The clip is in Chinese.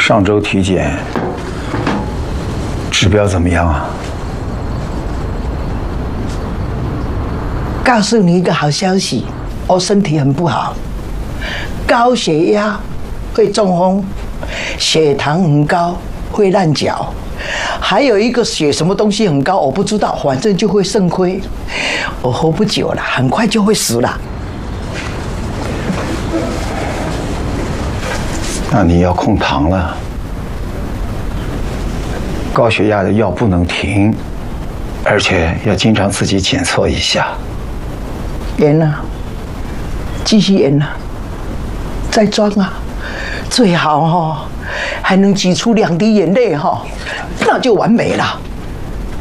上周体检指标怎么样啊？ 告诉你一个好消息，我身体很不好，高血压会中风，血糖很高会烂脚，还有一个血什么东西很高，我不知道，反正就会肾亏。我活不久了，很快就会死了。 那你要控糖了，高血压的药不能停，而且要经常自己检测一下。 延啊，继续延啊，再装啊，最好还能挤出2滴眼泪那就完美了。